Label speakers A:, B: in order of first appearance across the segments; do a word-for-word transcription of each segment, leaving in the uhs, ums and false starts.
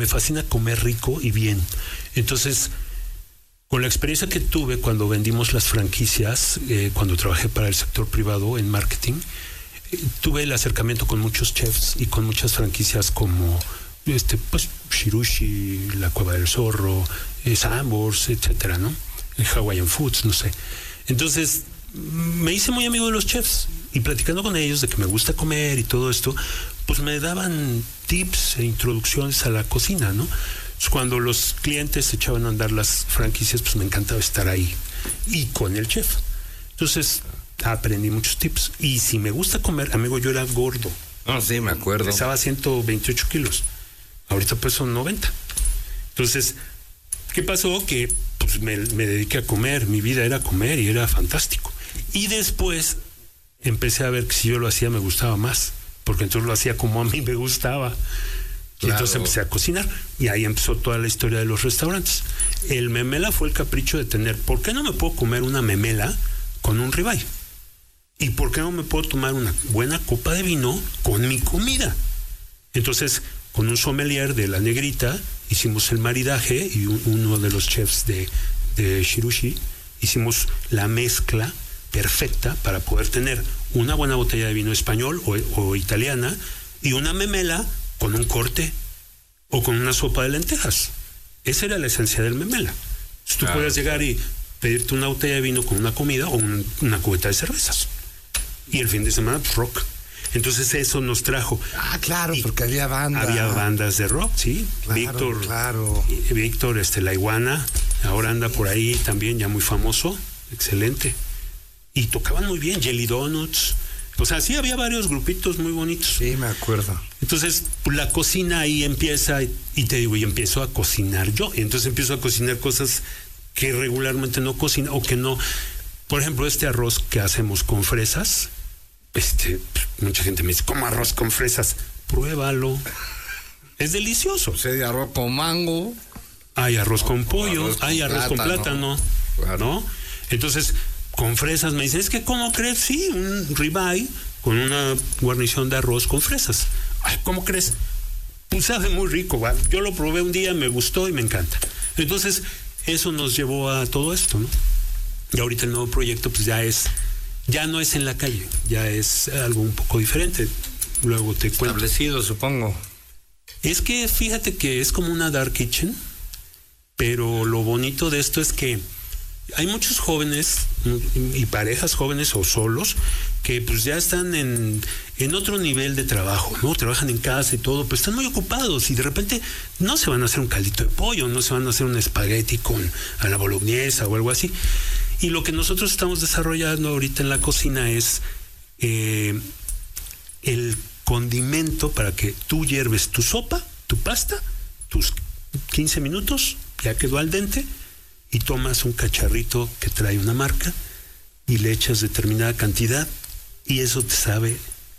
A: me fascina comer rico y bien. Entonces, con la experiencia que tuve cuando vendimos las franquicias, eh, cuando trabajé para el sector privado en marketing, eh, tuve el acercamiento con muchos chefs y con muchas franquicias como este, pues, Shirushi, La Cueva del Zorro, eh, Sambors, etcétera, ¿no? El Hawaiian Foods, no sé. Entonces, me hice muy amigo de los chefs y platicando con ellos de que me gusta comer y todo esto, pues me daban tips e introducciones a la cocina, ¿no? Cuando los clientes echaban a andar las franquicias, pues me encantaba estar ahí y con el chef. Entonces aprendí muchos tips. Y si me gusta comer, amigo, yo era gordo.
B: No, oh, sí, me acuerdo.
A: Pesaba ciento veintiocho kilos. Ahorita peso noventa. Entonces, ¿qué pasó? Que pues, me, me dediqué a comer. Mi vida era comer y era fantástico. Y después empecé a ver que si yo lo hacía me gustaba más. Porque entonces lo hacía como a mí me gustaba. Y claro. Entonces empecé a cocinar y ahí empezó toda la historia de los restaurantes. El memela fue el capricho de tener, ¿por qué no me puedo comer una memela con un ribeye? ¿Y por qué no me puedo tomar una buena copa de vino con mi comida? Entonces, con un sommelier de La Negrita, hicimos el maridaje y un, uno de los chefs de, de Shirushi, hicimos la mezcla perfecta para poder tener una buena botella de vino español o, o italiana y una memela con un corte o con una sopa de lentejas. Esa era la esencia del memela. Si tú claro. podías llegar y pedirte una botella de vino con una comida o un, una cubeta de cervezas. Y el fin de semana, pues, rock. Entonces eso nos trajo.
B: Ah, claro, y porque había bandas.
A: Había bandas de rock, sí.
B: Claro,
A: Víctor,
B: claro.
A: Víctor, este, La Iguana, ahora anda por ahí también, ya muy famoso. Excelente. Y tocaban muy bien, Jelly Donuts. O sea, sí había varios grupitos muy bonitos.
B: Sí, me acuerdo.
A: Entonces, pues, la cocina ahí empieza, y, y te digo, y empiezo a cocinar yo. Y entonces empiezo a cocinar cosas que regularmente no cocino, o que no. Por ejemplo, este arroz que hacemos con fresas, este, mucha gente me dice, ¿cómo arroz con fresas? Pruébalo. Es delicioso.
B: O sea, de arroz con mango.
A: Hay arroz
B: no,
A: con pollo,
B: arroz con
A: hay arroz
B: plátano.
A: con plátano, claro. ¿no? Entonces, con fresas me dicen, es que ¿cómo crees? Sí, un ribeye con una guarnición de arroz con fresas. Ay, ¿cómo crees? Pues sabe muy rico, ¿va? Yo lo probé un día, me gustó y me encanta. Entonces, eso nos llevó a todo esto, ¿no? Y ahorita el nuevo proyecto, pues ya es, ya no es en la calle, ya es algo un poco diferente. Luego te cuento.
B: Establecido, supongo.
A: Es que fíjate que es como una dark kitchen, pero lo bonito de esto es que hay muchos jóvenes y parejas jóvenes o solos que pues ya están en, en otro nivel de trabajo, ¿no? Trabajan en casa y todo, pero están muy ocupados y de repente no se van a hacer un caldito de pollo, no se van a hacer un espagueti con a la bolognesa o algo así. Y lo que nosotros estamos desarrollando ahorita en la cocina es eh, el condimento para que tú hierves tu sopa, tu pasta, tus quince minutos, ya quedó al dente, y tomas un cacharrito que trae una marca y le echas determinada cantidad y eso te sabe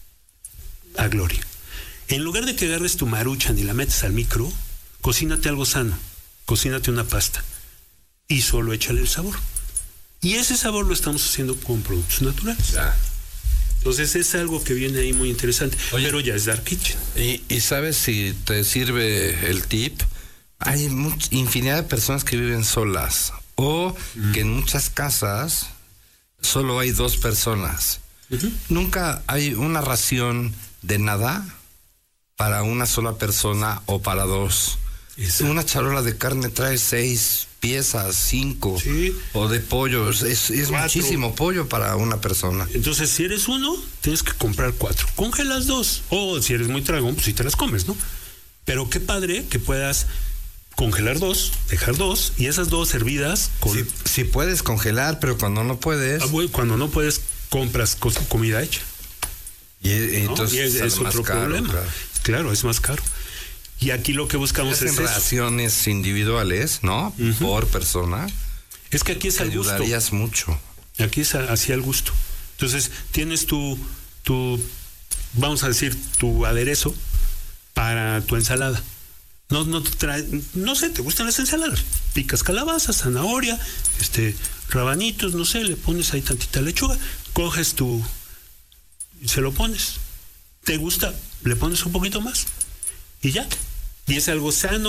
A: a gloria. En lugar de que agarres tu maruchan y la metes al micro, cocínate algo sano, cocínate una pasta y solo échale el sabor. Y ese sabor lo estamos haciendo con productos naturales.
B: Ya.
A: Entonces es algo que viene ahí muy interesante. Oye, pero ya es dark kitchen.
B: Y, y sabes si te sirve el tip. Hay much, infinidad de personas que viven solas o mm. que en muchas casas solo hay dos personas. Uh-huh. Nunca hay una ración de nada para una sola persona o para dos. Exacto. Una charola de carne trae seis piezas, cinco, sí. o de pollo. Es, es muchísimo pollo para una persona.
A: Entonces, si eres uno, tienes que comprar cuatro. Congelas dos. O si eres muy tragón, pues si te las comes, ¿no? Pero qué padre que puedas congelar dos, dejar dos, y esas dos hervidas con...
B: Si, si puedes congelar, pero cuando no puedes...
A: Ah, bueno, cuando no puedes, compras comida hecha.
B: Y, y entonces
A: ¿no? y es, es otro caro, problema. Claro. claro, es más caro. Y aquí lo que buscamos es
B: raciones eso. individuales, ¿no? Uh-huh. Por persona.
A: Es que aquí es al gusto.
B: Ayudarías mucho.
A: Aquí es hacia el gusto. Entonces, tienes tu, tu, vamos a decir, tu aderezo para tu ensalada. No, no te trae, no sé, ¿te gustan las ensaladas? Picas calabaza, zanahoria, este, rabanitos, no sé, le pones ahí tantita lechuga, coges tu, se lo pones. ¿Te gusta? Le pones un poquito más. Y ya. Y es algo sano.